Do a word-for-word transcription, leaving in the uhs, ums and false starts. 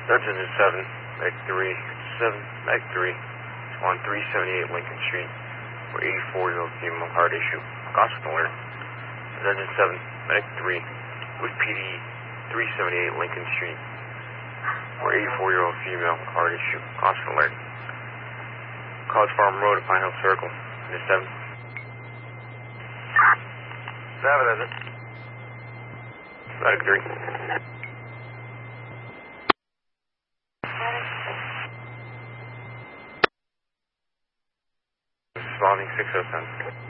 Surgeon is seven, Meg three, seven, Meg three, on three seventy-eight Lincoln Street, for eighty-four-year-old female heart issue. Hospital alert. Surgeon seven, Meg three, with P D three seventy-eight Lincoln Street, for eighty-four-year-old female heart issue. Hospital alert. College Farm Road at Pine Hill Circle. Is seven. Seven, is it? Medic three. Responding six oh seven.